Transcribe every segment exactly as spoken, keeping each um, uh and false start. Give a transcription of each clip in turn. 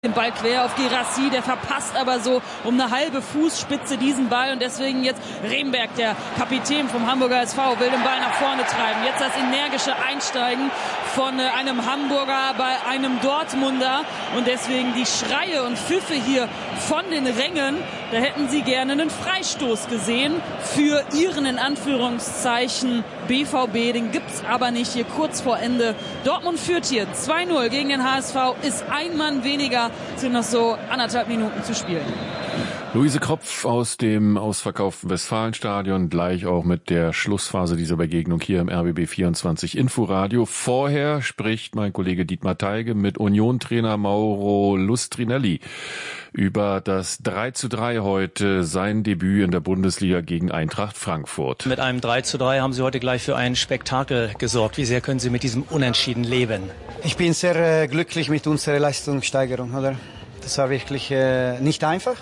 Den Ball quer auf Guirassy, der verpasst aber so um eine halbe Fußspitze diesen Ball und deswegen jetzt Remberg, der Kapitän vom Hamburger S V, will den Ball nach vorne treiben. Jetzt das energische Einsteigen von einem Hamburger bei einem Dortmunder und deswegen die Schreie und Pfiffe hier von den Rängen. Da hätten sie gerne einen Freistoß gesehen für ihren, in Anführungszeichen, B V B. Den gibt's aber nicht hier kurz vor Ende. Dortmund führt hier zwei null gegen den H S V, ist ein Mann weniger, sind noch so anderthalb Minuten zu spielen. Luise Kropf aus dem ausverkauften Westfalenstadion, gleich auch mit der Schlussphase dieser Begegnung hier im R B B vierundzwanzig Inforadio. Vorher spricht mein Kollege Dietmar Teige mit Union-Trainer Mauro Lustrinelli über das drei zu drei heute, sein Debüt in der Bundesliga gegen Eintracht Frankfurt. Mit einem drei zu drei haben Sie heute gleich für ein Spektakel gesorgt. Wie sehr können Sie mit diesem Unentschieden leben? Ich bin sehr äh, glücklich mit unserer Leistungssteigerung, oder? Das war wirklich äh, nicht einfach,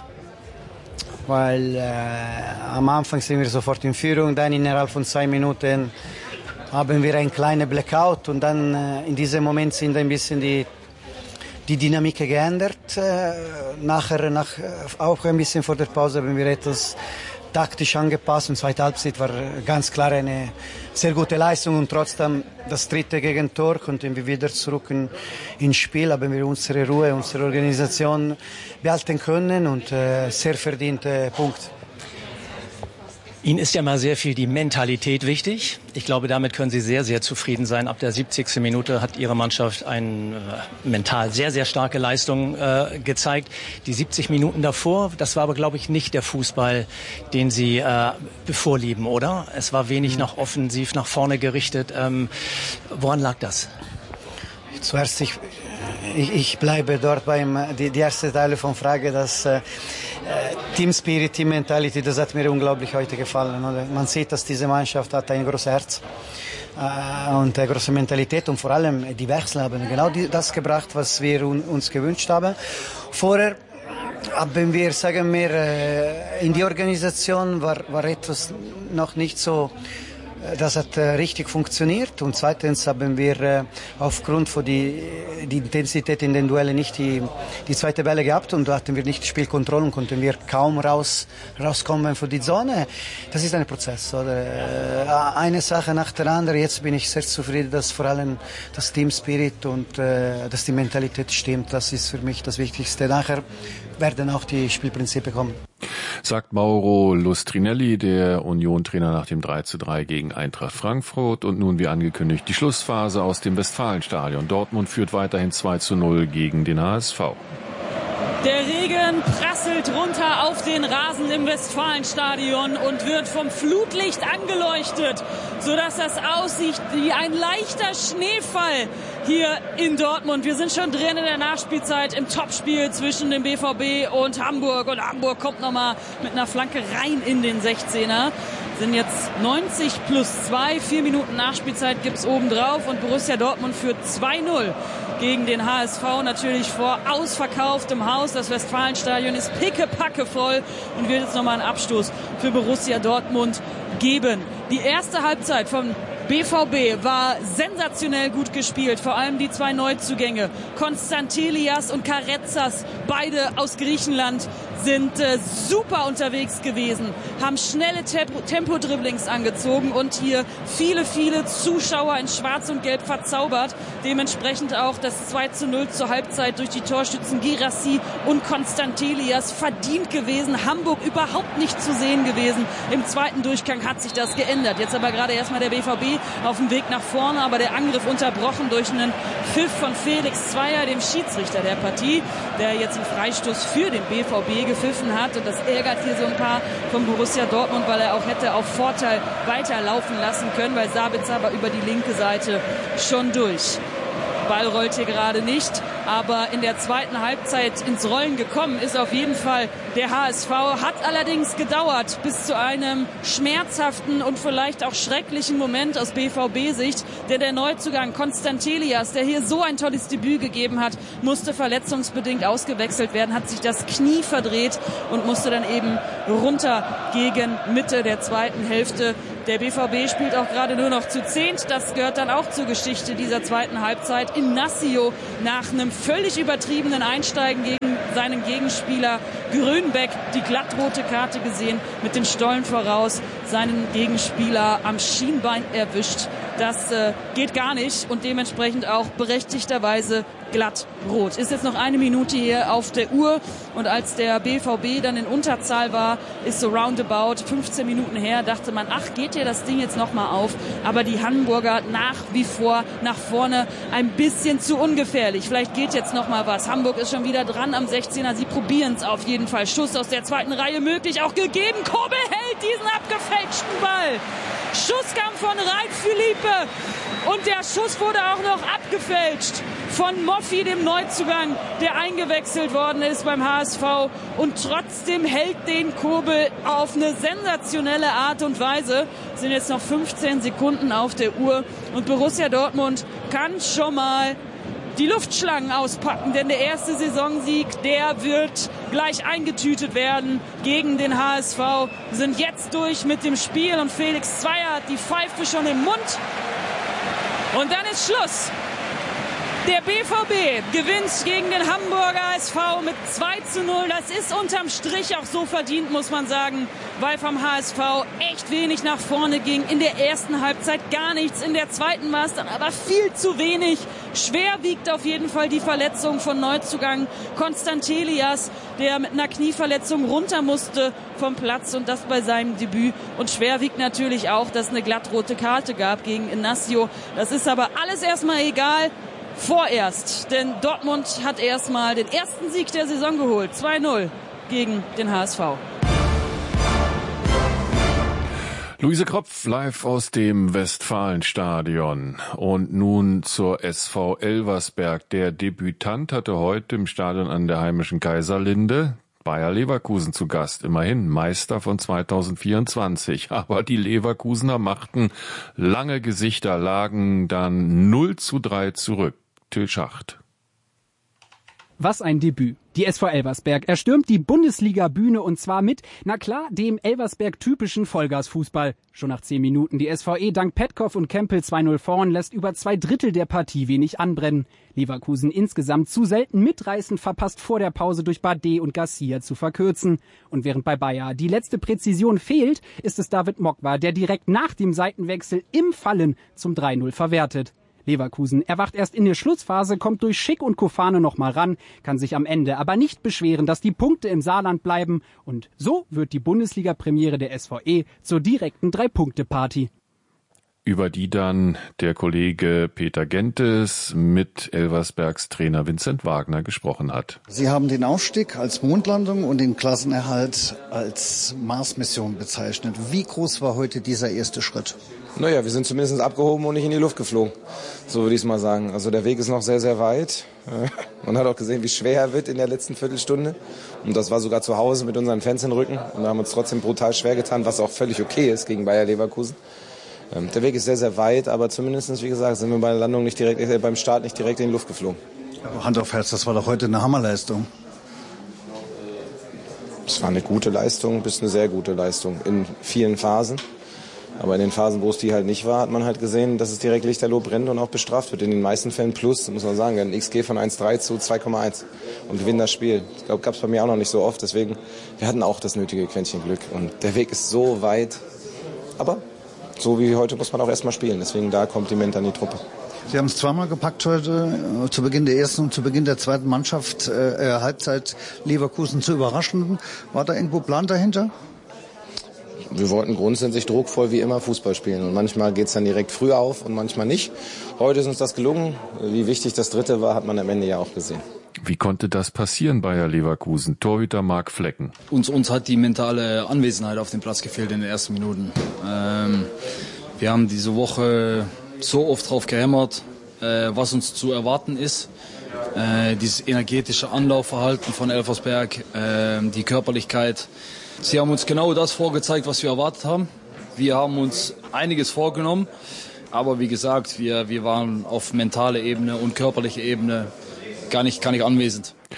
weil äh, am Anfang sind wir sofort in Führung, dann innerhalb von zwei Minuten haben wir einen kleinen Blackout und dann äh, in diesem Moment sind ein bisschen die die Dynamik geändert. Äh, nachher, nach, auch ein bisschen vor der Pause haben wir etwas taktisch angepasst und zweite Halbzeit war ganz klar eine sehr gute Leistung und trotzdem das dritte Gegentor konnten wir wieder zurück in, ins Spiel, haben wir unsere Ruhe, unsere Organisation behalten können und äh, sehr verdiente Punkt. Ihnen ist ja mal sehr viel die Mentalität wichtig. Ich glaube, damit können Sie sehr, sehr zufrieden sein. Ab der siebzigsten Minute hat Ihre Mannschaft eine äh, mental sehr, sehr starke Leistung äh, gezeigt. Die siebzig Minuten davor, das war aber, glaube ich, nicht der Fußball, den Sie äh, bevorlieben, oder? Es war wenig mhm. nach offensiv, nach vorne gerichtet. Ähm, woran lag das? Zuerst, ich, ich, ich bleibe dort beim, die, die erste Teile von Frage, dass äh, Team Spirit, Team Mentality, das hat mir unglaublich heute gefallen. Oder? Man sieht, dass diese Mannschaft hat ein großes Herz äh, und eine große Mentalität und vor allem die Wechsel haben genau die, das gebracht, was wir un, uns gewünscht haben. Vorher haben wir, sagen wir, äh, in die Organisation war, war etwas noch nicht so. Das hat äh, richtig funktioniert und zweitens haben wir äh, aufgrund von die, die Intensität in den Duellen nicht die, die zweite Welle gehabt und da hatten wir nicht die Spielkontrolle und konnten wir kaum raus, rauskommen von die Zone. Das ist ein Prozess, oder? Äh, eine Sache nach der anderen. Jetzt bin ich sehr zufrieden, dass vor allem das Team Spirit und äh, dass die Mentalität stimmt. Das ist für mich das Wichtigste. Nachher werden auch die Spielprinzipien kommen. Sagt Mauro Lustrinelli, der Union-Trainer nach dem drei zu drei gegen Eintracht Frankfurt. Und nun, wie angekündigt, die Schlussphase aus dem Westfalenstadion. Dortmund führt weiterhin zwei zu null gegen den H S V. Der Regen prasselt runter auf den Rasen im Westfalenstadion und wird vom Flutlicht angeleuchtet, sodass das aussieht wie ein leichter Schneefall hier in Dortmund. Wir sind schon drin in der Nachspielzeit im Topspiel zwischen dem B V B und Hamburg. Und Hamburg kommt nochmal mit einer Flanke rein in den sechzehner. Sind jetzt neunzig plus zwei, vier Minuten Nachspielzeit gibt's obendrauf und Borussia Dortmund führt zwei null gegen den H S V, natürlich vor ausverkauftem Haus. Das Westfalenstadion ist pickepacke voll und wird jetzt nochmal einen Abstoß für Borussia Dortmund geben. Die erste Halbzeit vom B V B war sensationell gut gespielt, vor allem die zwei Neuzugänge. Konstantelias und Karetsas, beide aus Griechenland, sind äh, super unterwegs gewesen, haben schnelle Tempo- Tempo-Dribblings angezogen und hier viele, viele Zuschauer in Schwarz und Gelb verzaubert. Dementsprechend auch das zwei zu null zur Halbzeit durch die Torschützen Guirassy und Konstantelias verdient gewesen. Hamburg überhaupt nicht zu sehen gewesen. Im zweiten Durchgang hat sich das geändert. Jetzt aber gerade erstmal der B V B auf dem Weg nach vorne, aber der Angriff unterbrochen durch einen Pfiff von Felix Zweier, dem Schiedsrichter der Partie, der jetzt einen Freistoß für den B V B gepfiffen hat. Und das ärgert hier so ein paar von Borussia Dortmund, weil er auch hätte auf Vorteil weiterlaufen lassen können, weil Sabitzer war über die linke Seite schon durch. Ball rollt hier gerade nicht, aber in der zweiten Halbzeit ins Rollen gekommen ist auf jeden Fall der H S V. Hat allerdings gedauert bis zu einem schmerzhaften und vielleicht auch schrecklichen Moment aus B V B-Sicht, denn der Neuzugang Konstantelias, der hier so ein tolles Debüt gegeben hat, musste verletzungsbedingt ausgewechselt werden, hat sich das Knie verdreht und musste dann eben runter gegen Mitte der zweiten Hälfte. Der B V B spielt auch gerade nur noch zu zehnt. Das gehört dann auch zur Geschichte dieser zweiten Halbzeit. Inacio nach einem völlig übertriebenen Einsteigen gegen seinen Gegenspieler Grönbeck die glattrote Karte gesehen, mit den Stollen voraus, seinen Gegenspieler am Schienbein erwischt. Das äh, geht gar nicht und dementsprechend auch berechtigterweise glatt rot. Ist jetzt noch eine Minute hier auf der Uhr und als der B V B dann in Unterzahl war, ist so roundabout fünfzehn Minuten her, dachte man, ach, geht hier das Ding jetzt nochmal auf? Aber die Hamburger nach wie vor nach vorne ein bisschen zu ungefährlich. Vielleicht geht jetzt nochmal was. Hamburg ist schon wieder dran am sechzehner. Sie probieren es auf jeden Fall. Schuss aus der zweiten Reihe möglich, auch gegeben. Kobel hält diesen abgefälschten Ball. Schuss kam von Reit Philippe und der Schuss wurde auch noch abgefälscht von Moffi, dem Neuzugang, der eingewechselt worden ist beim H S V und trotzdem hält den Kobel auf eine sensationelle Art und Weise. Es sind jetzt noch fünfzehn Sekunden auf der Uhr und Borussia Dortmund kann schon mal die Luftschlangen auspacken, denn der erste Saisonsieg, der wird gleich eingetütet werden gegen den H S V. Wir sind jetzt durch mit dem Spiel und Felix Zweier hat die Pfeife schon im Mund. Und dann ist Schluss. Der B V B gewinnt gegen den Hamburger S V mit zwei zu null. Das ist unterm Strich auch so verdient, muss man sagen, weil vom H S V echt wenig nach vorne ging. In der ersten Halbzeit gar nichts, in der zweiten war es dann aber viel zu wenig. Schwer wiegt auf jeden Fall die Verletzung von Neuzugang Konstantelias, der mit einer Knieverletzung runter musste vom Platz und das bei seinem Debüt. Und schwer wiegt natürlich auch, dass es eine glattrote Karte gab gegen Inacio. Das ist aber alles erstmal egal. Vorerst, denn Dortmund hat erstmal den ersten Sieg der Saison geholt. zwei null gegen den H S V. Luise Kropf live aus dem Westfalenstadion. Und nun zur S V Elversberg. Der Debütant hatte heute im Stadion an der heimischen Kaiserlinde Bayer Leverkusen zu Gast. Immerhin Meister von zweitausendvierundzwanzig. Aber die Leverkusener machten lange Gesichter, lagen dann null zu drei zurück. Till Schacht. Was ein Debüt. Die S V Elversberg erstürmt die Bundesliga-Bühne und zwar mit, na klar, dem Elversberg-typischen Vollgasfußball. Schon nach zehn Minuten die S V E dank Petkov und Kempel zwei null vorn, lässt über zwei Drittel der Partie wenig anbrennen. Leverkusen insgesamt zu selten mitreißend verpasst vor der Pause durch Bardet und Garcia zu verkürzen. Und während bei Bayer die letzte Präzision fehlt, ist es David Mokwa, der direkt nach dem Seitenwechsel im Fallen zum drei null verwertet. Leverkusen erwacht erst in der Schlussphase, kommt durch Schick und Kofane noch mal ran, kann sich am Ende aber nicht beschweren, dass die Punkte im Saarland bleiben. Und so wird die Bundesliga-Premiere der S V E zur direkten Drei-Punkte-Party. Über die dann der Kollege Peter Gentes mit Elversbergs Trainer Vincent Wagner gesprochen hat. Sie haben den Aufstieg als Mondlandung und den Klassenerhalt als Mars-Mission bezeichnet. Wie groß war heute dieser erste Schritt? Naja, wir sind zumindest abgehoben und nicht in die Luft geflogen. So würde ich es mal sagen. Also der Weg ist noch sehr, sehr weit. Man hat auch gesehen, wie schwer er wird in der letzten Viertelstunde. Und das war sogar zu Hause mit unseren Fans in den Rücken. Und wir haben uns trotzdem brutal schwer getan, was auch völlig okay ist gegen Bayer Leverkusen. Der Weg ist sehr, sehr weit, aber zumindest, wie gesagt, sind wir bei der Landung nicht direkt, äh, beim Start nicht direkt in die Luft geflogen. Aber Hand auf Herz, das war doch heute eine Hammerleistung. Es war eine gute Leistung, bis eine sehr gute Leistung in vielen Phasen. Aber in den Phasen, wo es die halt nicht war, hat man halt gesehen, dass es direkt lichterloh brennt und auch bestraft wird. In den meisten Fällen plus, muss man sagen, ein X G von eins Komma drei zu zwei Komma eins und gewinnen das Spiel. Ich glaube, gab es bei mir auch noch nicht so oft. Deswegen, wir hatten auch das nötige Quäntchen Glück. Und der Weg ist so weit, aber so wie heute muss man auch erstmal spielen. Deswegen da Kompliment an die Truppe. Sie haben es zweimal gepackt heute, äh, zu Beginn der ersten und zu Beginn der zweiten Mannschaft, äh, Halbzeit Leverkusen zu überraschen. War da irgendwo Plan dahinter? Wir wollten grundsätzlich druckvoll wie immer Fußball spielen. Und manchmal geht es dann direkt früh auf und manchmal nicht. Heute ist uns das gelungen. Wie wichtig das Dritte war, hat man am Ende ja auch gesehen. Wie konnte das passieren, Bayer Leverkusen? Torhüter Marc Flecken. Uns, uns hat die mentale Anwesenheit auf dem Platz gefehlt in den ersten Minuten. Ähm, wir haben diese Woche so oft drauf gehämmert, äh, was uns zu erwarten ist. Äh, dieses energetische Anlaufverhalten von Elversberg, äh, die Körperlichkeit. Sie haben uns genau das vorgezeigt, was wir erwartet haben. Wir haben uns einiges vorgenommen, aber wie gesagt, wir, wir waren auf mentaler Ebene und körperlicher Ebene gar nicht, gar nicht anwesend.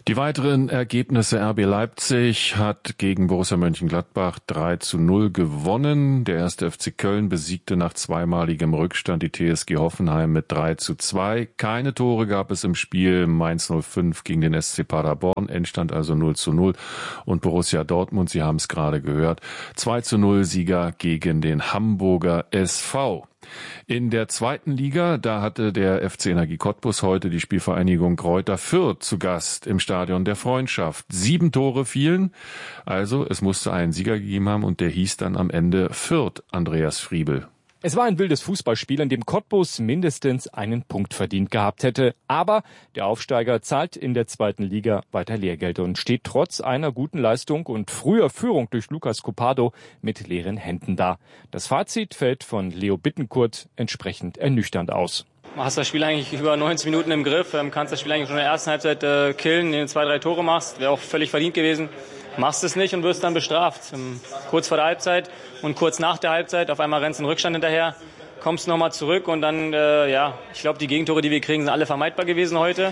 Die weiteren Ergebnisse: R B Leipzig hat gegen Borussia Mönchengladbach drei zu null gewonnen. Der erste F C Köln besiegte nach zweimaligem Rückstand die T S G Hoffenheim mit drei zu zwei. Keine Tore gab es im Spiel. Mainz null fünf gegen den S C Paderborn, Endstand also null zu null. Und Borussia Dortmund, Sie haben es gerade gehört, zwei zu null Sieger gegen den Hamburger S V. In der zweiten Liga, da hatte der F C Energie Cottbus heute die Spielvereinigung Greuther Fürth zu Gast im Stadion der Freundschaft. Sieben Tore fielen, also es musste einen Sieger gegeben haben und der hieß dann am Ende Fürth, Andreas Friebel. Es war ein wildes Fußballspiel, in dem Cottbus mindestens einen Punkt verdient gehabt hätte. Aber der Aufsteiger zahlt in der zweiten Liga weiter Lehrgeld und steht trotz einer guten Leistung und früher Führung durch Lucas Copado mit leeren Händen da. Das Fazit fällt von Leo Bittencourt entsprechend ernüchternd aus. Du hast das Spiel eigentlich über neunzig Minuten im Griff, kannst das Spiel eigentlich schon in der ersten Halbzeit äh, killen, indem du zwei, drei Tore machst. Wäre auch völlig verdient gewesen. Machst es nicht und wirst dann bestraft. Kurz vor der Halbzeit und kurz nach der Halbzeit, auf einmal rennst du in den Rückstand hinterher, kommst nochmal zurück und dann, äh, ja, ich glaube, die Gegentore, die wir kriegen, sind alle vermeidbar gewesen heute.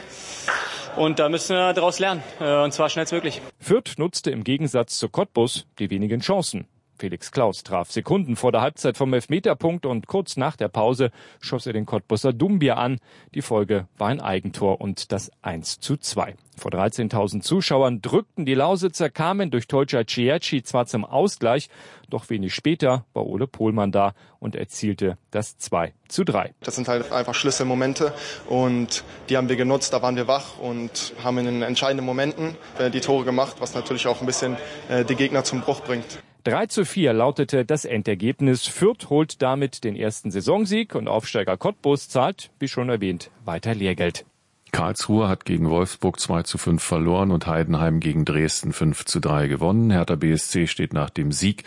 Und da müssen wir daraus lernen, äh, und zwar schnellstmöglich. Fürth nutzte im Gegensatz zu Cottbus die wenigen Chancen. Felix Klaus traf Sekunden vor der Halbzeit vom Elfmeterpunkt und kurz nach der Pause schoss er den Cottbuser Doumbia an. Die Folge war ein Eigentor und das eins zu zwei. Vor dreizehntausend Zuschauern drückten die Lausitzer, kamen durch Tolga Cieci zwar zum Ausgleich, doch wenig später war Ole Pohlmann da und erzielte das zwei zu drei. Das sind halt einfach Schlüsselmomente und die haben wir genutzt, da waren wir wach und haben in den entscheidenden Momenten die Tore gemacht, was natürlich auch ein bisschen die Gegner zum Bruch bringt. drei zu vier lautete das Endergebnis. Fürth holt damit den ersten Saisonsieg und Aufsteiger Cottbus zahlt, wie schon erwähnt, weiter Lehrgeld. Karlsruhe hat gegen Wolfsburg zwei zu fünf verloren und Heidenheim gegen Dresden fünf zu drei gewonnen. Hertha B S C steht nach dem Sieg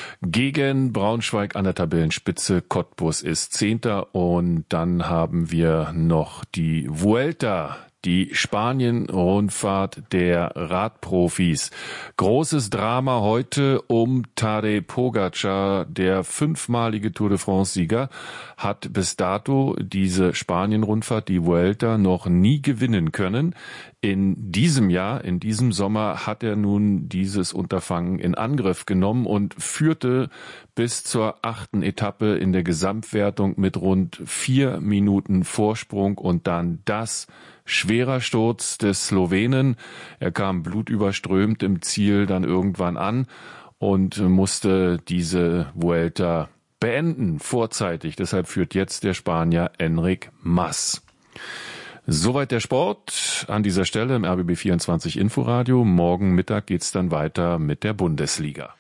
gegen Braunschweig an der Tabellenspitze. Cottbus ist Zehnter und dann haben wir noch die Vuelta. Die Spanien-Rundfahrt der Radprofis. Großes Drama heute um Tadej Pogačar, der fünfmalige Tour de France-Sieger, hat bis dato diese Spanien-Rundfahrt, die Vuelta, noch nie gewinnen können. In diesem Jahr, in diesem Sommer hat er nun dieses Unterfangen in Angriff genommen und führte bis zur achten Etappe in der Gesamtwertung mit rund vier Minuten Vorsprung und dann das schwerer Sturz des Slowenen. Er kam blutüberströmt im Ziel dann irgendwann an und musste diese Vuelta beenden, vorzeitig. Deshalb führt jetzt der Spanier Enric Mas. Soweit der Sport an dieser Stelle im R B B vierundzwanzig Inforadio. Morgen Mittag geht's dann weiter mit der Bundesliga.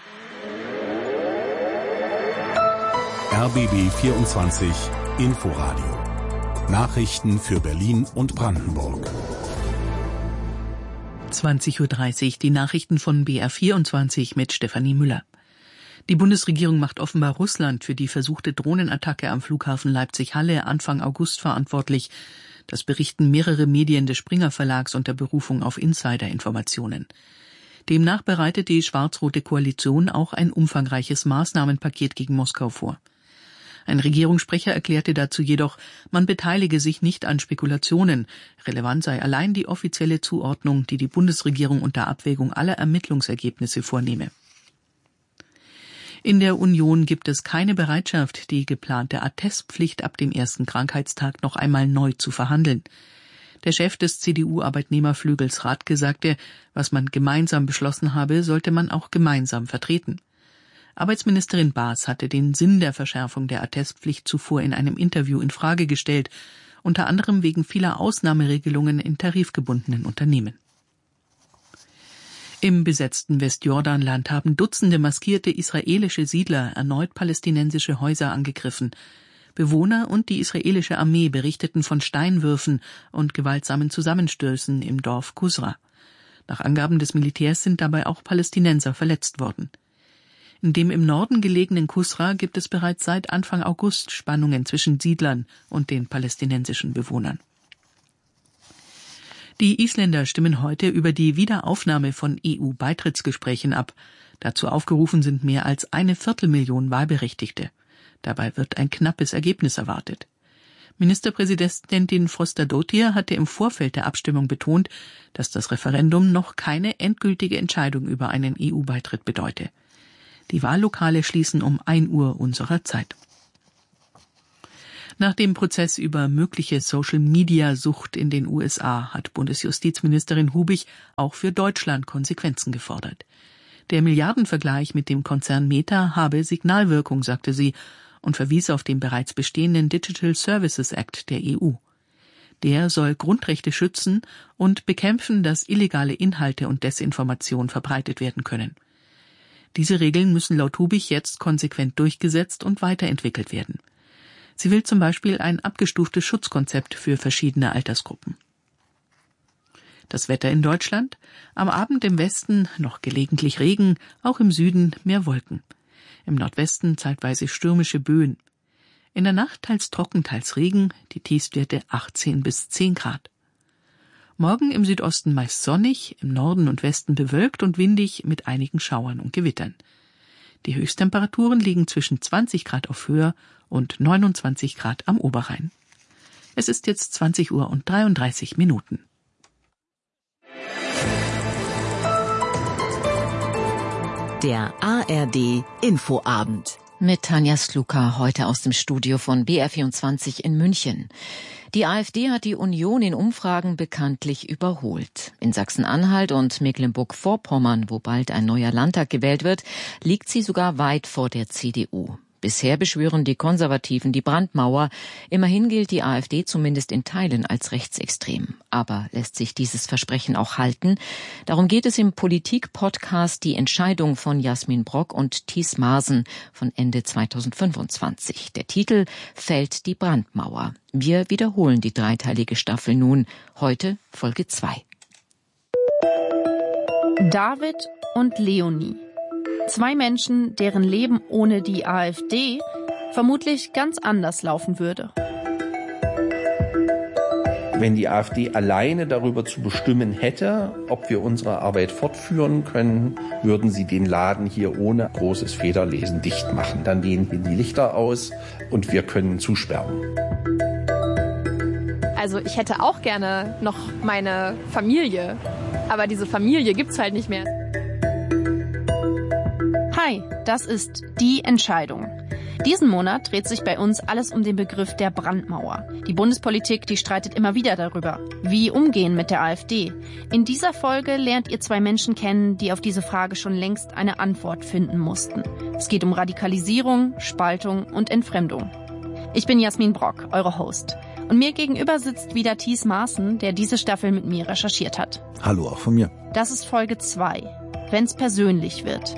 R B B vierundzwanzig Inforadio. Nachrichten für Berlin und Brandenburg. zwanzig Uhr dreißig, die Nachrichten von B R vierundzwanzig mit Stefanie Müller. Die Bundesregierung macht offenbar Russland für die versuchte Drohnenattacke am Flughafen Leipzig-Halle Anfang August verantwortlich. Das berichten mehrere Medien des Springer Verlags unter Berufung auf Insider-Informationen. Demnach bereitet die schwarz-rote Koalition auch ein umfangreiches Maßnahmenpaket gegen Moskau vor. Ein Regierungssprecher erklärte dazu jedoch, man beteilige sich nicht an Spekulationen. Relevant sei allein die offizielle Zuordnung, die die Bundesregierung unter Abwägung aller Ermittlungsergebnisse vornehme. In der Union gibt es keine Bereitschaft, die geplante Attestpflicht ab dem ersten Krankheitstag noch einmal neu zu verhandeln. Der Chef des C D U-Arbeitnehmerflügels Rathke sagte, was man gemeinsam beschlossen habe, sollte man auch gemeinsam vertreten. Arbeitsministerin Baas hatte den Sinn der Verschärfung der Attestpflicht zuvor in einem Interview in Frage gestellt, unter anderem wegen vieler Ausnahmeregelungen in tarifgebundenen Unternehmen. Im besetzten Westjordanland haben Dutzende maskierte israelische Siedler erneut palästinensische Häuser angegriffen. Bewohner und die israelische Armee berichteten von Steinwürfen und gewaltsamen Zusammenstößen im Dorf Kusra. Nach Angaben des Militärs sind dabei auch Palästinenser verletzt worden. In dem im Norden gelegenen Kusra gibt es bereits seit Anfang August Spannungen zwischen Siedlern und den palästinensischen Bewohnern. Die Isländer stimmen heute über die Wiederaufnahme von E U-Beitrittsgesprächen ab. Dazu aufgerufen sind mehr als eine Viertelmillion Wahlberechtigte. Dabei wird ein knappes Ergebnis erwartet. Ministerpräsidentin Foster-Dottir hatte im Vorfeld der Abstimmung betont, dass das Referendum noch keine endgültige Entscheidung über einen E U-Beitritt bedeute. Die Wahllokale schließen um ein Uhr unserer Zeit. Nach dem Prozess über mögliche Social-Media-Sucht in den U S A hat Bundesjustizministerin Hubig auch für Deutschland Konsequenzen gefordert. Der Milliardenvergleich mit dem Konzern Meta habe Signalwirkung, sagte sie, und verwies auf den bereits bestehenden Digital Services Act der E U. Der soll Grundrechte schützen und bekämpfen, dass illegale Inhalte und Desinformation verbreitet werden können. Diese Regeln müssen laut Hubig jetzt konsequent durchgesetzt und weiterentwickelt werden. Sie will zum Beispiel ein abgestuftes Schutzkonzept für verschiedene Altersgruppen. Das Wetter in Deutschland: Am Abend im Westen noch gelegentlich Regen, auch im Süden mehr Wolken. Im Nordwesten zeitweise stürmische Böen. In der Nacht teils trocken, teils Regen, die Tiefstwerte achtzehn bis zehn Grad. Morgen im Südosten meist sonnig, im Norden und Westen bewölkt und windig mit einigen Schauern und Gewittern. Die Höchsttemperaturen liegen zwischen zwanzig Grad auf Höhe und neunundzwanzig Grad am Oberrhein. Es ist jetzt zwanzig Uhr und dreiunddreißig Minuten. Der A R D Infoabend. Mit Tanja Sluka heute aus dem Studio von B R vierundzwanzig in München. Die AfD hat die Union in Umfragen bekanntlich überholt. In Sachsen-Anhalt und Mecklenburg-Vorpommern, wo bald ein neuer Landtag gewählt wird, liegt sie sogar weit vor der C D U. Bisher beschwören die Konservativen die Brandmauer. Immerhin gilt die AfD zumindest in Teilen als rechtsextrem. Aber lässt sich dieses Versprechen auch halten? Darum geht es im Politik-Podcast Die Entscheidung von Jasmin Brock und Thies Maaßen von Ende zweitausendfünfundzwanzig. Der Titel: Fällt die Brandmauer. Wir wiederholen die dreiteilige Staffel nun. Heute Folge zwei. David und Leonie. Zwei Menschen, deren Leben ohne die AfD vermutlich ganz anders laufen würde. Wenn die AfD alleine darüber zu bestimmen hätte, ob wir unsere Arbeit fortführen können, würden sie den Laden hier ohne großes Federlesen dicht machen. Dann gehen hier die Lichter aus und wir können zusperren. Also ich hätte auch gerne noch meine Familie, aber diese Familie gibt's halt nicht mehr. Hi, das ist Die Entscheidung. Diesen Monat dreht sich bei uns alles um den Begriff der Brandmauer. Die Bundespolitik, die streitet immer wieder darüber. Wie umgehen mit der AfD? In dieser Folge lernt ihr zwei Menschen kennen, die auf diese Frage schon längst eine Antwort finden mussten. Es geht um Radikalisierung, Spaltung und Entfremdung. Ich bin Jasmin Brock, eure Host. Und mir gegenüber sitzt wieder Thies Maaßen, der diese Staffel mit mir recherchiert hat. Hallo auch von mir. Das ist Folge zwei, wenn's persönlich wird.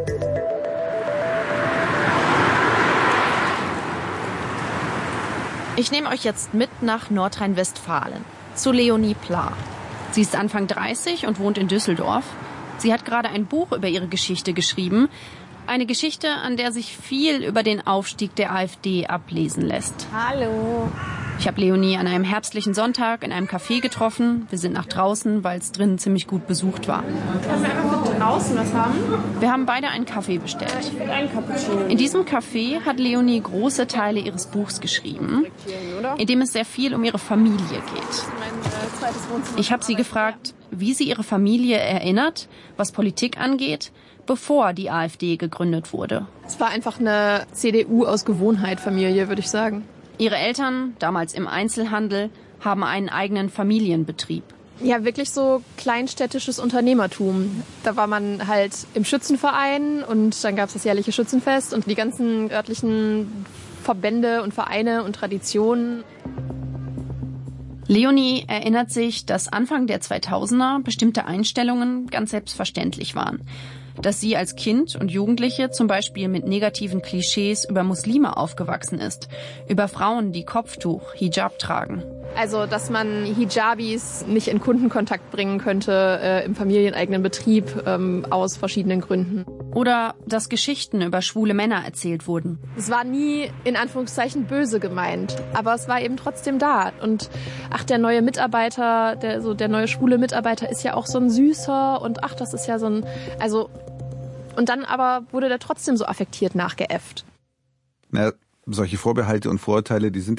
Ich nehme euch jetzt mit nach Nordrhein-Westfalen, zu Leonie Pla. Sie ist Anfang dreißig und wohnt in Düsseldorf. Sie hat gerade ein Buch über ihre Geschichte geschrieben. Eine Geschichte, an der sich viel über den Aufstieg der AfD ablesen lässt. Hallo. Ich habe Leonie an einem herbstlichen Sonntag in einem Café getroffen. Wir sind nach draußen, weil es drinnen ziemlich gut besucht war. Können wir einfach für draußen was haben? Wir haben beide einen Kaffee bestellt. Ich will einen Cappuccino. In diesem Café hat Leonie große Teile ihres Buchs geschrieben, in dem es sehr viel um ihre Familie geht. Ich habe sie gefragt, wie sie ihre Familie erinnert, was Politik angeht, bevor die AfD gegründet wurde. Es war einfach eine C D U aus Gewohnheit Familie, würde ich sagen. Ihre Eltern, damals im Einzelhandel, haben einen eigenen Familienbetrieb. Ja, wirklich so kleinstädtisches Unternehmertum. Da war man halt im Schützenverein und dann gab es das jährliche Schützenfest und die ganzen örtlichen Verbände und Vereine und Traditionen. Leonie erinnert sich, dass Anfang der zweitausender bestimmte Einstellungen ganz selbstverständlich waren. Dass sie als Kind und Jugendliche zum Beispiel mit negativen Klischees über Muslime aufgewachsen ist, über Frauen, die Kopftuch, Hijab tragen. Also, dass man Hijabis nicht in Kundenkontakt bringen könnte äh, im familieneigenen Betrieb ähm, aus verschiedenen Gründen. Oder dass Geschichten über schwule Männer erzählt wurden. Es war nie in Anführungszeichen böse gemeint, aber es war eben trotzdem da. Und ach, der neue Mitarbeiter, der so der neue schwule Mitarbeiter ist ja auch so ein süßer und ach, das ist ja so ein, also und dann aber wurde der trotzdem so affektiert nachgeäfft. Na, solche Vorbehalte und Vorurteile, die sind ja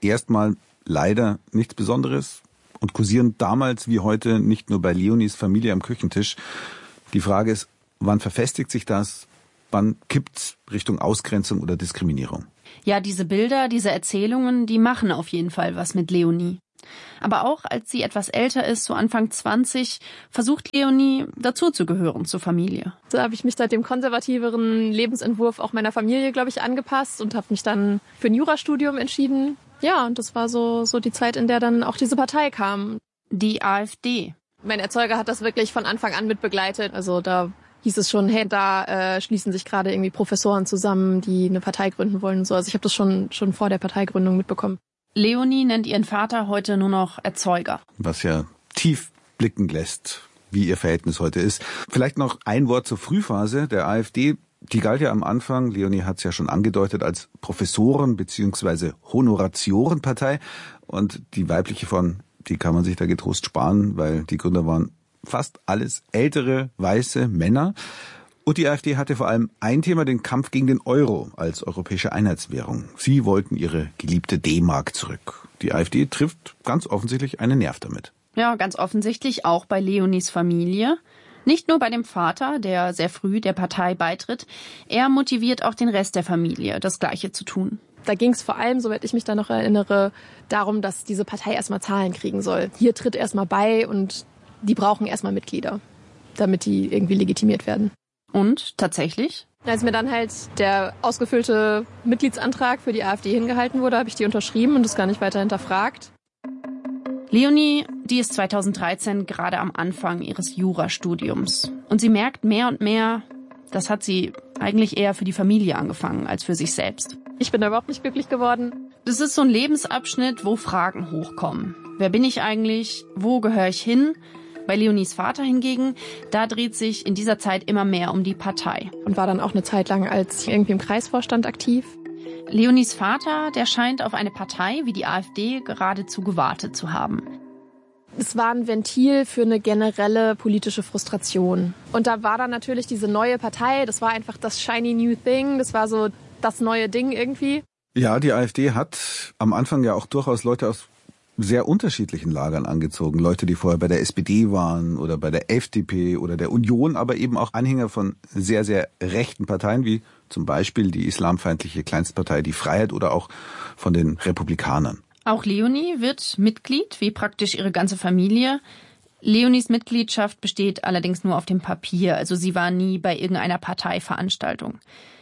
erstmal leider nichts Besonderes und kursieren damals wie heute nicht nur bei Leonies Familie am Küchentisch. Die Frage ist, wann verfestigt sich das? Wann kippt's Richtung Ausgrenzung oder Diskriminierung? Ja, diese Bilder, diese Erzählungen, die machen auf jeden Fall was mit Leonie. Aber auch als sie etwas älter ist, so Anfang zwanzig, versucht Leonie dazuzugehören zur Familie. Da habe ich mich seit dem konservativeren Lebensentwurf auch meiner Familie, glaube ich, angepasst und habe mich dann für ein Jurastudium entschieden. Ja, und das war so, so die Zeit, in der dann auch diese Partei kam. Die AfD. Mein Erzeuger hat das wirklich von Anfang an mit begleitet. Also da hieß es schon, hey, da äh, schließen sich gerade irgendwie Professoren zusammen, die eine Partei gründen wollen und so. Also ich habe das schon, schon vor der Parteigründung mitbekommen. Leonie nennt ihren Vater heute nur noch Erzeuger. Was ja tief blicken lässt, wie ihr Verhältnis heute ist. Vielleicht noch ein Wort zur Frühphase der AfD. Die galt ja am Anfang, Leonie hat es ja schon angedeutet, als Professoren- bzw. Honoratiorenpartei. Und die weibliche Form, die kann man sich da getrost sparen, weil die Gründer waren fast alles ältere, weiße Männer. Und die AfD hatte vor allem ein Thema, den Kampf gegen den Euro als europäische Einheitswährung. Sie wollten ihre geliebte D-Mark zurück. Die AfD trifft ganz offensichtlich einen Nerv damit. Ja, ganz offensichtlich auch bei Leonies Familie. Nicht nur bei dem Vater, der sehr früh der Partei beitritt. Er motiviert auch den Rest der Familie, das Gleiche zu tun. Da ging es vor allem, soweit ich mich da noch erinnere, darum, dass diese Partei erstmal Zahlen kriegen soll. Hier tritt erstmal bei und die brauchen erstmal Mitglieder, damit die irgendwie legitimiert werden. Und tatsächlich? Als mir dann halt der ausgefüllte Mitgliedsantrag für die AfD hingehalten wurde, habe ich die unterschrieben und das gar nicht weiter hinterfragt. Leonie, die ist zweitausenddreizehn gerade am Anfang ihres Jurastudiums. Und sie merkt mehr und mehr, das hat sie eigentlich eher für die Familie angefangen als für sich selbst. Ich bin da überhaupt nicht glücklich geworden. Das ist so ein Lebensabschnitt, wo Fragen hochkommen. Wer bin ich eigentlich? Wo gehöre ich hin? Bei Leonies Vater hingegen, da dreht sich in dieser Zeit immer mehr um die Partei. Und war dann auch eine Zeit lang als irgendwie im Kreisvorstand aktiv. Leonies Vater, der scheint auf eine Partei wie die AfD geradezu gewartet zu haben. Es war ein Ventil für eine generelle politische Frustration. Und da war dann natürlich diese neue Partei, das war einfach das shiny new thing, das war so das neue Ding irgendwie. Ja, die AfD hat am Anfang ja auch durchaus Leute aus sehr unterschiedlichen Lagern angezogen. Leute, die vorher bei der S P D waren oder bei der F D P oder der Union, aber eben auch Anhänger von sehr, sehr rechten Parteien, wie zum Beispiel die islamfeindliche Kleinstpartei Die Freiheit oder auch von den Republikanern. Auch Leonie wird Mitglied, wie praktisch ihre ganze Familie. Leonies Mitgliedschaft besteht allerdings nur auf dem Papier, also sie war nie bei irgendeiner Parteiveranstaltung.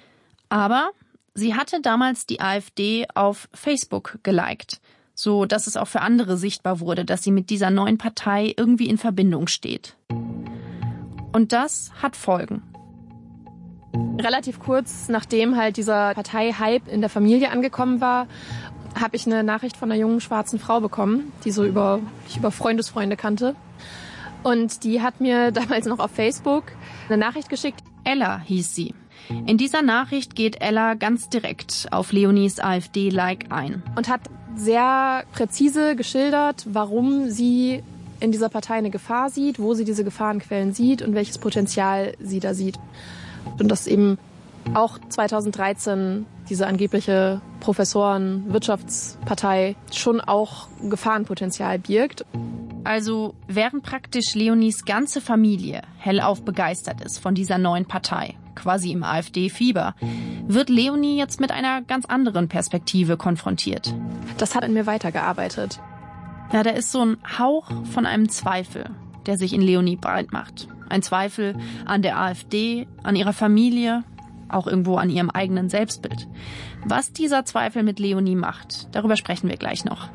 Aber sie hatte damals die AfD auf Facebook geliked, so dass es auch für andere sichtbar wurde, dass sie mit dieser neuen Partei irgendwie in Verbindung steht. Und das hat Folgen. Relativ kurz nachdem halt dieser Partei-Hype in der Familie angekommen war, habe ich eine Nachricht von einer jungen schwarzen Frau bekommen, die so über, ich über Freundesfreunde kannte. Und die hat mir damals noch auf Facebook eine Nachricht geschickt. Ella hieß sie. In dieser Nachricht geht Ella ganz direkt auf Leonies AfD-Like ein. Und hat sehr präzise geschildert, warum sie in dieser Partei eine Gefahr sieht, wo sie diese Gefahrenquellen sieht und welches Potenzial sie da sieht. Und dass eben auch zweitausenddreizehn diese angebliche Professoren-Wirtschaftspartei schon auch Gefahrenpotenzial birgt. Also während praktisch Leonies ganze Familie hellauf begeistert ist von dieser neuen Partei, quasi im AfD-Fieber, wird Leonie jetzt mit einer ganz anderen Perspektive konfrontiert. Das hat in mir weitergearbeitet. Ja, da ist so ein Hauch von einem Zweifel, der sich in Leonie breit macht. Ein Zweifel an der AfD, an ihrer Familie, auch irgendwo an ihrem eigenen Selbstbild. Was dieser Zweifel mit Leonie macht, darüber sprechen wir gleich noch.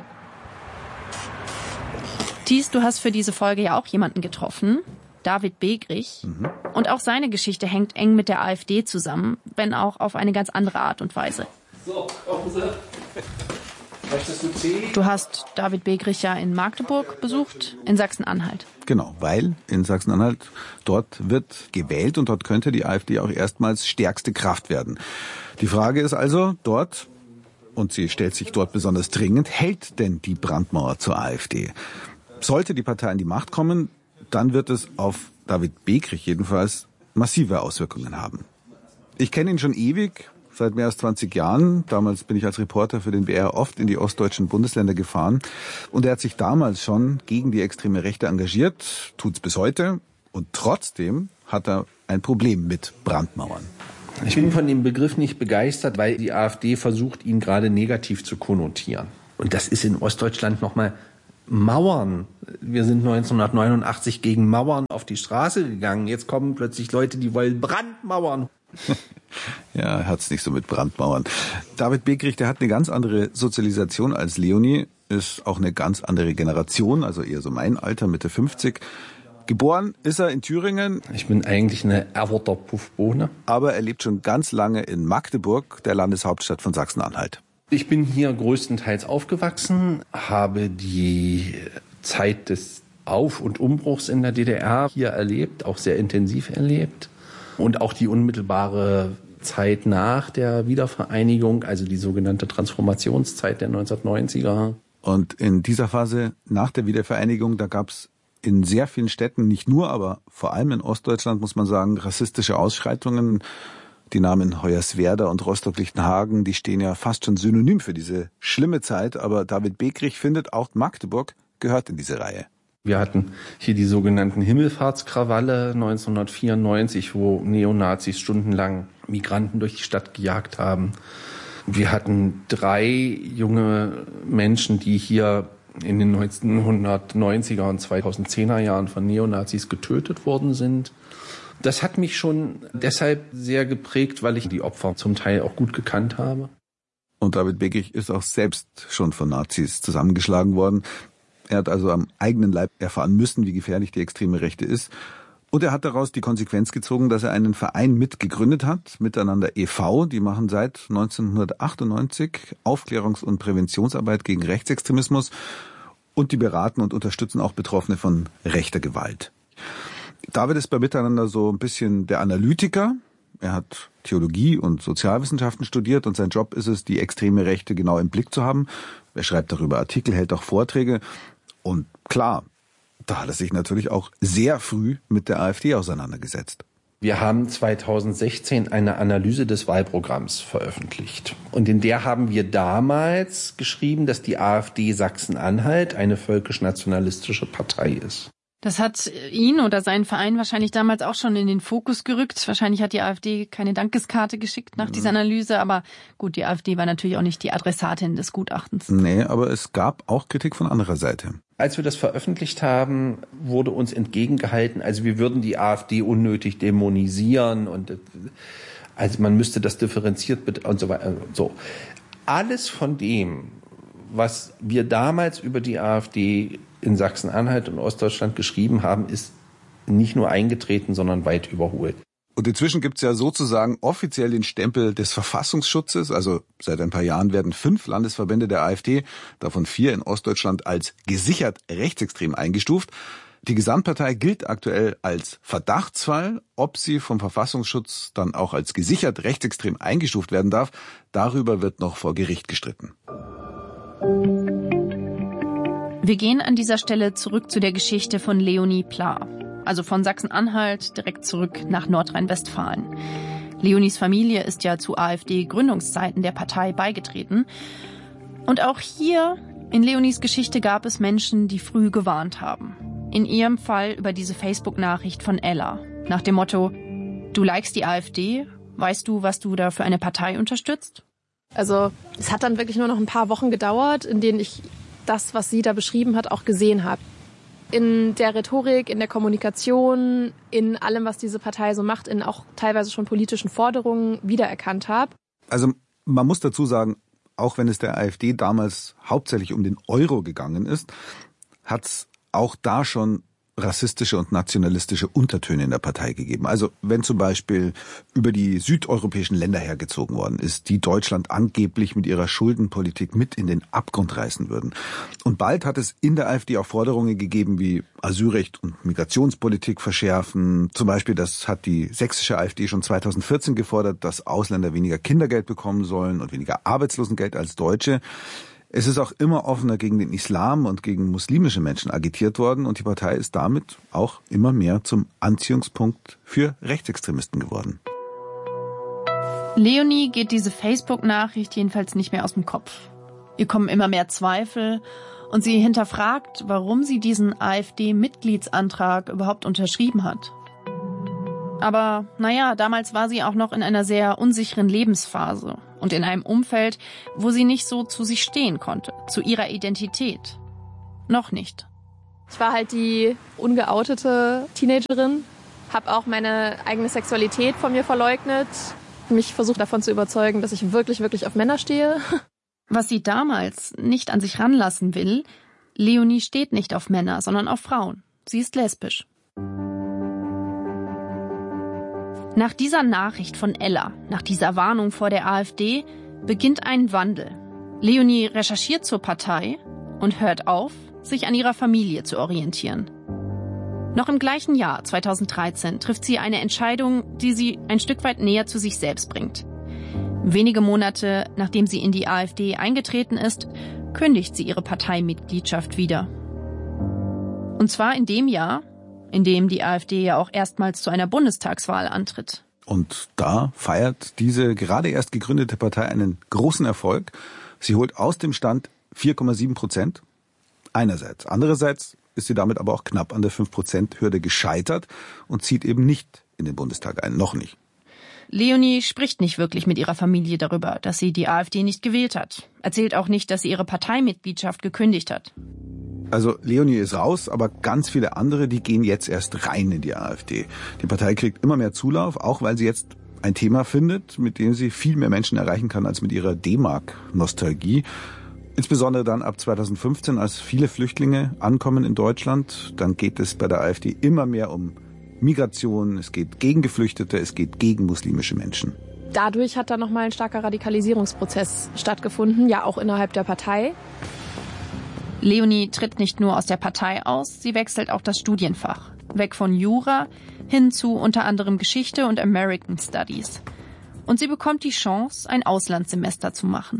Thies, du hast für diese Folge ja auch jemanden getroffen, David Begrich. Mhm. Und auch seine Geschichte hängt eng mit der AfD zusammen, wenn auch auf eine ganz andere Art und Weise. So, kommen Sie. Möchtest du Tee? Du hast David Begrich ja in Magdeburg besucht, in Sachsen-Anhalt. Genau, weil in Sachsen-Anhalt dort wird gewählt und dort könnte die AfD auch erstmals stärkste Kraft werden. Die Frage ist also dort, und sie stellt sich dort besonders dringend, hält denn die Brandmauer zur AfD? Sollte die Partei an die Macht kommen, dann wird es auf David Begrich jedenfalls massive Auswirkungen haben. Ich kenne ihn schon ewig, seit mehr als zwanzig Jahren. Damals bin ich als Reporter für den B R oft in die ostdeutschen Bundesländer gefahren. Und er hat sich damals schon gegen die extreme Rechte engagiert, tut's bis heute. Und trotzdem hat er ein Problem mit Brandmauern. Ich bin von dem Begriff nicht begeistert, weil die AfD versucht, ihn gerade negativ zu konnotieren. Und das ist in Ostdeutschland nochmal Mauern. Wir sind neunzehnhundertneunundachtzig gegen Mauern auf die Straße gegangen. Jetzt kommen plötzlich Leute, die wollen Brandmauern. Ja, er hat's nicht so mit Brandmauern. David Bekrich, der hat eine ganz andere Sozialisation als Leonie, ist auch eine ganz andere Generation, also eher so mein Alter, Mitte fünfzig. Geboren ist er in Thüringen. Ich bin eigentlich eine Erfurter Puffbohne. Aber er lebt schon ganz lange in Magdeburg, der Landeshauptstadt von Sachsen-Anhalt. Ich bin hier größtenteils aufgewachsen, habe die Zeit des Auf- und Umbruchs in der D D R hier erlebt, auch sehr intensiv erlebt. Und auch die unmittelbare Zeit nach der Wiedervereinigung, also die sogenannte Transformationszeit der neunzehnhundertneunziger. Und in dieser Phase nach der Wiedervereinigung, da gab's in sehr vielen Städten, nicht nur, aber vor allem in Ostdeutschland, muss man sagen, rassistische Ausschreitungen. Die Namen Hoyerswerda und Rostock-Lichtenhagen, die stehen ja fast schon synonym für diese schlimme Zeit. Aber David Bekrich findet, auch Magdeburg gehört in diese Reihe. Wir hatten hier die sogenannten Himmelfahrtskrawalle neunzehnhundertvierundneunzig, wo Neonazis stundenlang Migranten durch die Stadt gejagt haben. Wir hatten drei junge Menschen, die hier in den neunzehnhundertneunziger und zweitausendzehner Jahren von Neonazis getötet worden sind. Das hat mich schon deshalb sehr geprägt, weil ich die Opfer zum Teil auch gut gekannt habe. Und David Bekrich ist auch selbst schon von Nazis zusammengeschlagen worden. Er hat also am eigenen Leib erfahren müssen, wie gefährlich die extreme Rechte ist. Und er hat daraus die Konsequenz gezogen, dass er einen Verein mitgegründet hat, Miteinander e V Die machen seit neunzehnhundertachtundneunzig Aufklärungs- und Präventionsarbeit gegen Rechtsextremismus. Und die beraten und unterstützen auch Betroffene von rechter Gewalt. David ist bei Miteinander so ein bisschen der Analytiker. Er hat Theologie und Sozialwissenschaften studiert und sein Job ist es, die extreme Rechte genau im Blick zu haben. Er schreibt darüber Artikel, hält auch Vorträge. Und klar, da hat er sich natürlich auch sehr früh mit der AfD auseinandergesetzt. Wir haben zweitausendsechzehn eine Analyse des Wahlprogramms veröffentlicht. Und in der haben wir damals geschrieben, dass die AfD Sachsen-Anhalt eine völkisch-nationalistische Partei ist. Das hat ihn oder seinen Verein wahrscheinlich damals auch schon in den Fokus gerückt. Wahrscheinlich hat die AfD keine Dankeskarte geschickt nach dieser Analyse. Aber gut, die AfD war natürlich auch nicht die Adressatin des Gutachtens. Nee, aber es gab auch Kritik von anderer Seite. Als wir das veröffentlicht haben, wurde uns entgegengehalten, also wir würden die AfD unnötig dämonisieren und also man müsste das differenziert und so weiter. So. Alles von dem, was wir damals über die AfD in Sachsen-Anhalt und Ostdeutschland geschrieben haben, ist nicht nur eingetreten, sondern weit überholt. Und inzwischen gibt's ja sozusagen offiziell den Stempel des Verfassungsschutzes. Also seit ein paar Jahren werden fünf Landesverbände der AfD, davon vier in Ostdeutschland, als gesichert rechtsextrem eingestuft. Die Gesamtpartei gilt aktuell als Verdachtsfall. Ob sie vom Verfassungsschutz dann auch als gesichert rechtsextrem eingestuft werden darf, darüber wird noch vor Gericht gestritten. Wir gehen an dieser Stelle zurück zu der Geschichte von Leonie Pla. Also von Sachsen-Anhalt direkt zurück nach Nordrhein-Westfalen. Leonies Familie ist ja zu AfD-Gründungszeiten der Partei beigetreten. Und auch hier in Leonies Geschichte gab es Menschen, die früh gewarnt haben. In ihrem Fall über diese Facebook-Nachricht von Ella. Nach dem Motto, du likest die AfD, weißt du, was du da für eine Partei unterstützt? Also es hat dann wirklich nur noch ein paar Wochen gedauert, in denen ich das, was sie da beschrieben hat, auch gesehen habe. In der Rhetorik, in der Kommunikation, in allem, was diese Partei so macht, in auch teilweise schon politischen Forderungen wiedererkannt habe. Also man muss dazu sagen, auch wenn es der AfD damals hauptsächlich um den Euro gegangen ist, hat's auch da schon rassistische und nationalistische Untertöne in der Partei gegeben. Also wenn zum Beispiel über die südeuropäischen Länder hergezogen worden ist, die Deutschland angeblich mit ihrer Schuldenpolitik mit in den Abgrund reißen würden. Und bald hat es in der AfD auch Forderungen gegeben wie Asylrecht und Migrationspolitik verschärfen. Zum Beispiel, das hat die sächsische AfD schon zweitausendvierzehn gefordert, dass Ausländer weniger Kindergeld bekommen sollen und weniger Arbeitslosengeld als Deutsche. Es ist auch immer offener gegen den Islam und gegen muslimische Menschen agitiert worden und die Partei ist damit auch immer mehr zum Anziehungspunkt für Rechtsextremisten geworden. Leonie geht diese Facebook-Nachricht jedenfalls nicht mehr aus dem Kopf. Ihr kommen immer mehr Zweifel und sie hinterfragt, warum sie diesen AfD-Mitgliedsantrag überhaupt unterschrieben hat. Aber naja, damals war sie auch noch in einer sehr unsicheren Lebensphase und in einem Umfeld, wo sie nicht so zu sich stehen konnte, zu ihrer Identität. Noch nicht. Ich war halt die ungeoutete Teenagerin, habe auch meine eigene Sexualität von mir verleugnet, mich versucht davon zu überzeugen, dass ich wirklich, wirklich auf Männer stehe. Was sie damals nicht an sich ranlassen will, Leonie steht nicht auf Männer, sondern auf Frauen. Sie ist lesbisch. Nach dieser Nachricht von Ella, nach dieser Warnung vor der AfD, beginnt ein Wandel. Leonie recherchiert zur Partei und hört auf, sich an ihrer Familie zu orientieren. Noch im gleichen Jahr, zweitausenddreizehn, trifft sie eine Entscheidung, die sie ein Stück weit näher zu sich selbst bringt. Wenige Monate nachdem sie in die AfD eingetreten ist, kündigt sie ihre Parteimitgliedschaft wieder. Und zwar in dem Jahr, in dem die AfD ja auch erstmals zu einer Bundestagswahl antritt. Und da feiert diese gerade erst gegründete Partei einen großen Erfolg. Sie holt aus dem Stand vier Komma sieben Prozent. Einerseits. Andererseits ist sie damit aber auch knapp an der fünf Prozent Hürde gescheitert und zieht eben nicht in den Bundestag ein. Noch nicht. Leonie spricht nicht wirklich mit ihrer Familie darüber, dass sie die AfD nicht gewählt hat. Erzählt auch nicht, dass sie ihre Parteimitgliedschaft gekündigt hat. Also Leonie ist raus, aber ganz viele andere, die gehen jetzt erst rein in die AfD. Die Partei kriegt immer mehr Zulauf, auch weil sie jetzt ein Thema findet, mit dem sie viel mehr Menschen erreichen kann als mit ihrer D-Mark-Nostalgie. Insbesondere dann ab zweitausendfünfzehn, als viele Flüchtlinge ankommen in Deutschland, dann geht es bei der AfD immer mehr um Migration, es geht gegen Geflüchtete, es geht gegen muslimische Menschen. Dadurch hat dann nochmal ein starker Radikalisierungsprozess stattgefunden, ja auch innerhalb der Partei. Leonie tritt nicht nur aus der Partei aus, sie wechselt auch das Studienfach. Weg von Jura hin zu unter anderem Geschichte und American Studies. Und sie bekommt die Chance, ein Auslandssemester zu machen.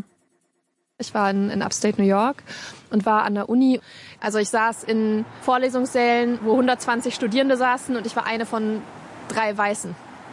Ich war in, in Upstate New York und war an der Uni. Also ich saß in Vorlesungssälen, wo hundertzwanzig Studierende saßen und ich war eine von drei Weißen.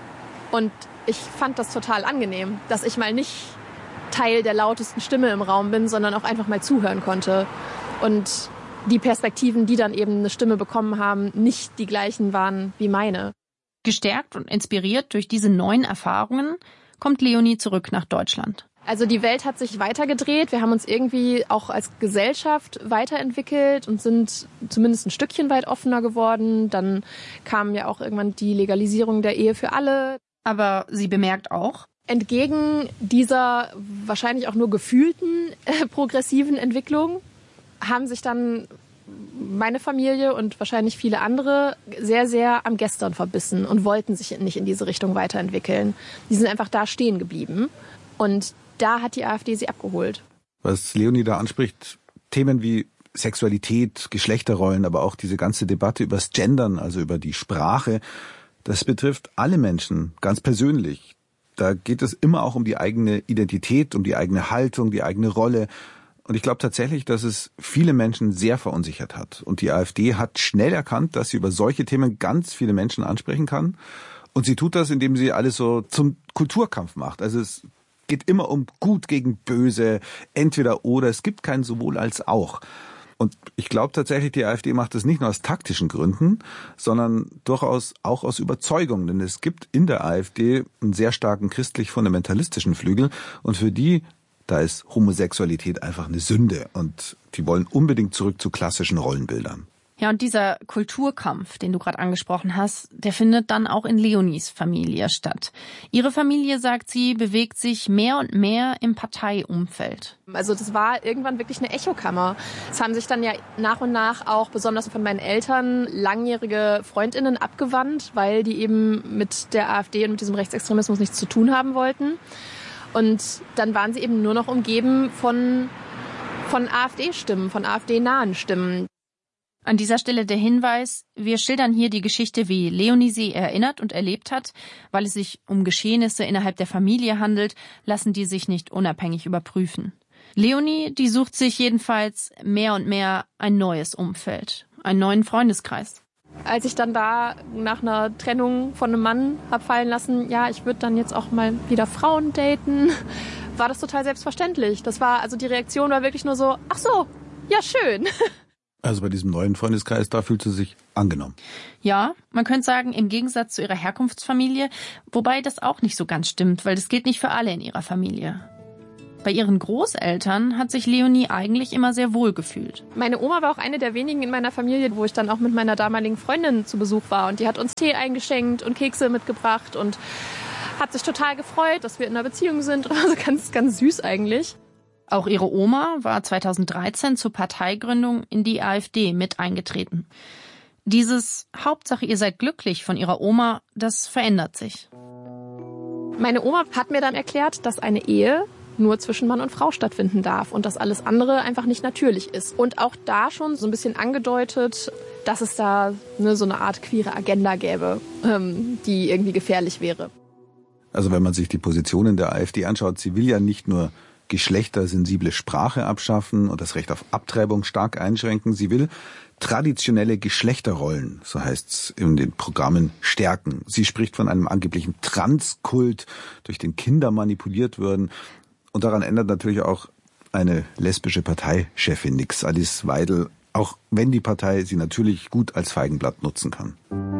Und ich fand das total angenehm, dass ich mal nicht Teil der lautesten Stimme im Raum bin, sondern auch einfach mal zuhören konnte. Und die Perspektiven, die dann eben eine Stimme bekommen haben, nicht die gleichen waren wie meine. Gestärkt und inspiriert durch diese neuen Erfahrungen kommt Leonie zurück nach Deutschland. Also die Welt hat sich weitergedreht. Wir haben uns irgendwie auch als Gesellschaft weiterentwickelt und sind zumindest ein Stückchen weit offener geworden. Dann kam ja auch irgendwann die Legalisierung der Ehe für alle. Aber sie bemerkt auch, entgegen dieser wahrscheinlich auch nur gefühlten äh, progressiven Entwicklung haben sich dann meine Familie und wahrscheinlich viele andere sehr, sehr am Gestern verbissen und wollten sich nicht in diese Richtung weiterentwickeln. Die sind einfach da stehen geblieben. Und da hat die AfD sie abgeholt. Was Leonie da anspricht, Themen wie Sexualität, Geschlechterrollen, aber auch diese ganze Debatte übers Gendern, also über die Sprache, das betrifft alle Menschen ganz persönlich. Da geht es immer auch um die eigene Identität, um die eigene Haltung, die eigene Rolle. Und ich glaube tatsächlich, dass es viele Menschen sehr verunsichert hat. Und die AfD hat schnell erkannt, dass sie über solche Themen ganz viele Menschen ansprechen kann. Und sie tut das, indem sie alles so zum Kulturkampf macht. Also es geht immer um Gut gegen Böse, entweder oder. Es gibt kein sowohl als auch. Und ich glaube tatsächlich, die AfD macht das nicht nur aus taktischen Gründen, sondern durchaus auch aus Überzeugung. Denn es gibt in der AfD einen sehr starken christlich-fundamentalistischen Flügel. Und für die, da ist Homosexualität einfach eine Sünde. Und die wollen unbedingt zurück zu klassischen Rollenbildern. Ja, und dieser Kulturkampf, den du gerade angesprochen hast, der findet dann auch in Leonies Familie statt. Ihre Familie, sagt sie, bewegt sich mehr und mehr im Parteiumfeld. Also das war irgendwann wirklich eine Echokammer. Es haben sich dann ja nach und nach auch besonders von meinen Eltern langjährige FreundInnen abgewandt, weil die eben mit der AfD und mit diesem Rechtsextremismus nichts zu tun haben wollten. Und dann waren sie eben nur noch umgeben von, von AfD-Stimmen, von AfD-nahen Stimmen. An dieser Stelle der Hinweis, wir schildern hier die Geschichte, wie Leonie sie erinnert und erlebt hat. Weil es sich um Geschehnisse innerhalb der Familie handelt, lassen die sich nicht unabhängig überprüfen. Leonie, die sucht sich jedenfalls mehr und mehr ein neues Umfeld, einen neuen Freundeskreis. Als ich dann da nach einer Trennung von einem Mann habe fallen lassen, ja, ich würde dann jetzt auch mal wieder Frauen daten, war das total selbstverständlich. Das war, also die Reaktion war wirklich nur so, ach so, ja schön. Also bei diesem neuen Freundeskreis, da fühlt sie sich angenommen. Ja, man könnte sagen, im Gegensatz zu ihrer Herkunftsfamilie, wobei das auch nicht so ganz stimmt, weil das gilt nicht für alle in ihrer Familie. Bei ihren Großeltern hat sich Leonie eigentlich immer sehr wohl gefühlt. Meine Oma war auch eine der wenigen in meiner Familie, wo ich dann auch mit meiner damaligen Freundin zu Besuch war. Und die hat uns Tee eingeschenkt und Kekse mitgebracht und hat sich total gefreut, dass wir in einer Beziehung sind. Also ganz, ganz süß eigentlich. Auch ihre Oma war zweitausenddreizehn zur Parteigründung in die AfD mit eingetreten. Dieses Hauptsache, ihr seid glücklich von ihrer Oma, das verändert sich. Meine Oma hat mir dann erklärt, dass eine Ehe nur zwischen Mann und Frau stattfinden darf und dass alles andere einfach nicht natürlich ist. Und auch da schon so ein bisschen angedeutet, dass es da ne, so eine Art queere Agenda gäbe, ähm, die irgendwie gefährlich wäre. Also wenn man sich die Positionen der AfD anschaut, sie will ja nicht nur geschlechtersensible Sprache abschaffen und das Recht auf Abtreibung stark einschränken, sie will traditionelle Geschlechterrollen, so heißt's in den Programmen, stärken. Sie spricht von einem angeblichen Transkult, durch den Kinder manipuliert würden. Und daran ändert natürlich auch eine lesbische Parteichefin nix, Alice Weidel, auch wenn die Partei sie natürlich gut als Feigenblatt nutzen kann.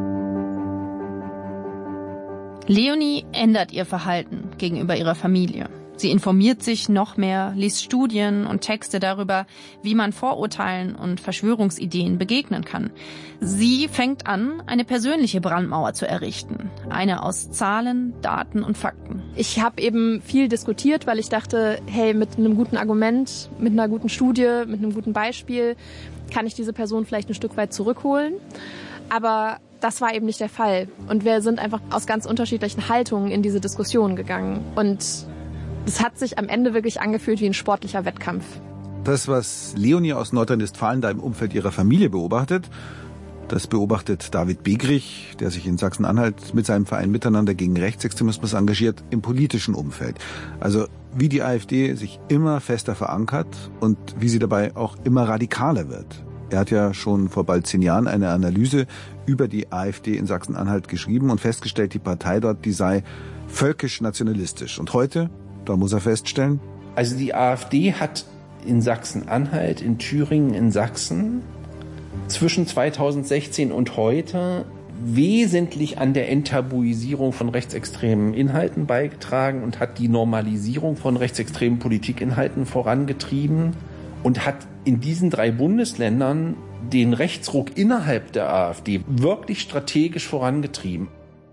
Leonie ändert ihr Verhalten gegenüber ihrer Familie. Sie informiert sich noch mehr, liest Studien und Texte darüber, wie man Vorurteilen und Verschwörungsideen begegnen kann. Sie fängt an, eine persönliche Brandmauer zu errichten. Eine aus Zahlen, Daten und Fakten. Ich habe eben viel diskutiert, weil ich dachte, hey, mit einem guten Argument, mit einer guten Studie, mit einem guten Beispiel kann ich diese Person vielleicht ein Stück weit zurückholen. Aber das war eben nicht der Fall. Und wir sind einfach aus ganz unterschiedlichen Haltungen in diese Diskussion gegangen. Und es hat sich am Ende wirklich angefühlt wie ein sportlicher Wettkampf. Das, was Leonie aus Nordrhein-Westfalen da im Umfeld ihrer Familie beobachtet, das beobachtet David Begrich, der sich in Sachsen-Anhalt mit seinem Verein Miteinander gegen Rechtsextremismus engagiert, im politischen Umfeld. Also wie die AfD sich immer fester verankert und wie sie dabei auch immer radikaler wird. Er hat ja schon vor bald zehn Jahren eine Analyse über die AfD in Sachsen-Anhalt geschrieben und festgestellt, die Partei dort, die sei völkisch-nationalistisch. Und heute, da muss er feststellen, also die AfD hat in Sachsen-Anhalt, in Thüringen, in Sachsen zwischen zweitausendsechzehn und heute wesentlich an der Enttabuisierung von rechtsextremen Inhalten beigetragen und hat die Normalisierung von rechtsextremen Politikinhalten vorangetrieben und hat in diesen drei Bundesländern den Rechtsruck innerhalb der AfD wirklich strategisch vorangetrieben.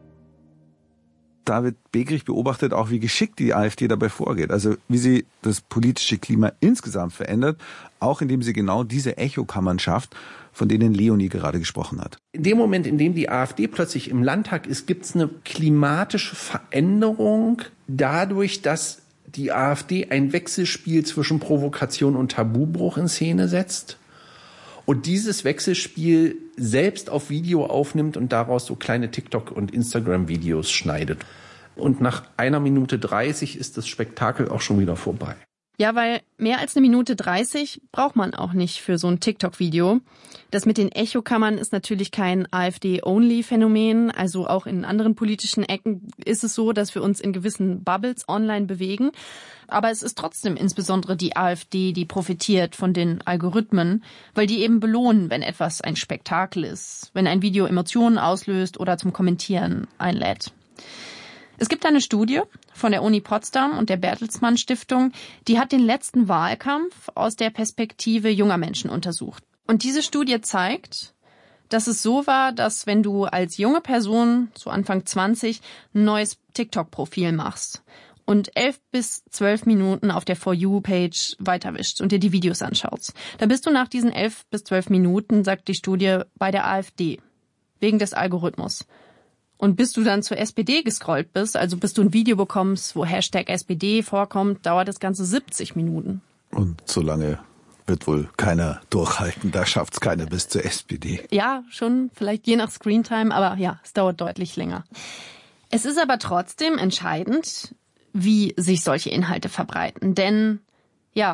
David Begrich beobachtet auch, wie geschickt die AfD dabei vorgeht. Also wie sie das politische Klima insgesamt verändert, auch indem sie genau diese Echokammern schafft, von denen Leonie gerade gesprochen hat. In dem Moment, in dem die AfD plötzlich im Landtag ist, gibt es eine klimatische Veränderung dadurch, dass die AfD ein Wechselspiel zwischen Provokation und Tabubruch in Szene setzt und dieses Wechselspiel selbst auf Video aufnimmt und daraus so kleine TikTok- und Instagram-Videos schneidet. Und nach einer Minute dreißig ist das Spektakel auch schon wieder vorbei. Ja, weil mehr als eine Minute dreißig braucht man auch nicht für so ein TikTok-Video. Das mit den Echokammern ist natürlich kein AfD-Only-Phänomen. Also auch in anderen politischen Ecken ist es so, dass wir uns in gewissen Bubbles online bewegen. Aber es ist trotzdem insbesondere die AfD, die profitiert von den Algorithmen, weil die eben belohnen, wenn etwas ein Spektakel ist, wenn ein Video Emotionen auslöst oder zum Kommentieren einlädt. Es gibt eine Studie von der Uni Potsdam und der Bertelsmann Stiftung, die hat den letzten Wahlkampf aus der Perspektive junger Menschen untersucht. Und diese Studie zeigt, dass es so war, dass wenn du als junge Person, so Anfang zwanzig, ein neues TikTok-Profil machst und elf bis zwölf Minuten auf der For You-Page weiterwischst und dir die Videos anschaust, dann bist du nach diesen elf bis zwölf Minuten, sagt die Studie, bei der AfD, wegen des Algorithmus. Und bis du dann zur S P D gescrollt bist, also bis du ein Video bekommst, wo Hashtag S P D vorkommt, dauert das Ganze siebzig Minuten. Und so lange wird wohl keiner durchhalten, da schafft's keiner bis zur S P D. Ja, schon, vielleicht je nach Screentime, aber ja, es dauert deutlich länger. Es ist aber trotzdem entscheidend, wie sich solche Inhalte verbreiten. Denn, ja,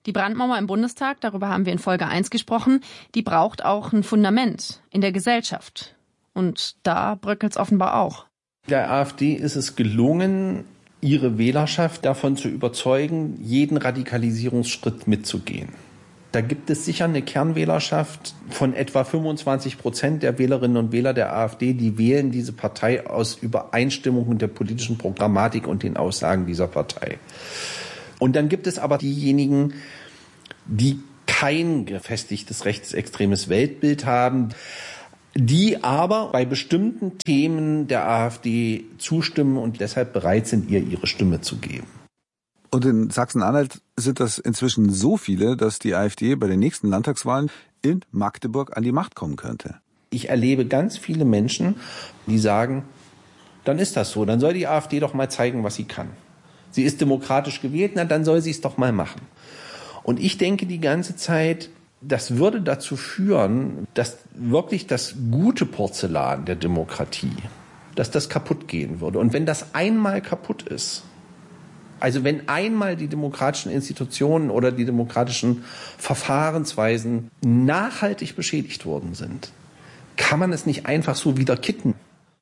Die Brandmauer im Bundestag, darüber haben wir in Folge eins gesprochen, die braucht auch ein Fundament in der Gesellschaft. Und da bröckelt's offenbar auch. Der AfD ist es gelungen, ihre Wählerschaft davon zu überzeugen, jeden Radikalisierungsschritt mitzugehen. Da gibt es sicher eine Kernwählerschaft von etwa fünfundzwanzig Prozent der Wählerinnen und Wähler der AfD, die wählen diese Partei aus Übereinstimmung mit der politischen Programmatik und den Aussagen dieser Partei. Und dann gibt es aber diejenigen, die kein gefestigtes rechtsextremes Weltbild haben, die aber bei bestimmten Themen der AfD zustimmen und deshalb bereit sind, ihr ihre Stimme zu geben. Und in Sachsen-Anhalt sind das inzwischen so viele, dass die AfD bei den nächsten Landtagswahlen in Magdeburg an die Macht kommen könnte. Ich erlebe ganz viele Menschen, die sagen, dann ist das so, dann soll die AfD doch mal zeigen, was sie kann. Sie ist demokratisch gewählt, na dann soll sie es doch mal machen. Und ich denke die ganze Zeit, das würde dazu führen, dass wirklich das gute Porzellan der Demokratie, dass das kaputt gehen würde. Und wenn das einmal kaputt ist, also wenn einmal die demokratischen Institutionen oder die demokratischen Verfahrensweisen nachhaltig beschädigt worden sind, kann man es nicht einfach so wieder kitten.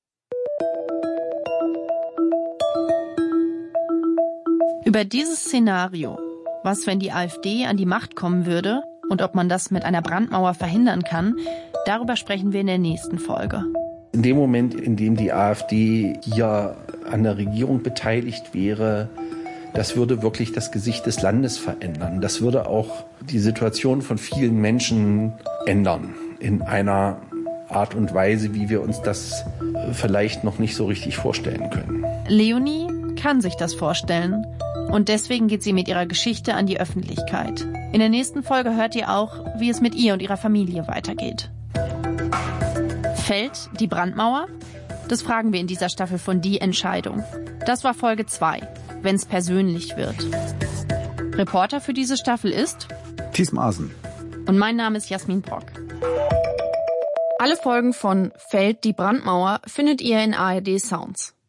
Über dieses Szenario, was, wenn die AfD an die Macht kommen würde und ob man das mit einer Brandmauer verhindern kann, darüber sprechen wir in der nächsten Folge. In dem Moment, in dem die AfD hier an der Regierung beteiligt wäre, das würde wirklich das Gesicht des Landes verändern. Das würde auch die Situation von vielen Menschen ändern in einer Art und Weise, wie wir uns das vielleicht noch nicht so richtig vorstellen können. Leonie kann sich das vorstellen. Und deswegen geht sie mit ihrer Geschichte an die Öffentlichkeit. In der nächsten Folge hört ihr auch, wie es mit ihr und ihrer Familie weitergeht. Fällt die Brandmauer? Das fragen wir in dieser Staffel von Die Entscheidung. Das war Folge zwei, wenn's persönlich wird. Reporter für diese Staffel ist Thies Maaßen. Und mein Name ist Jasmin Brock. Alle Folgen von Fällt die Brandmauer findet ihr in A R D Sounds.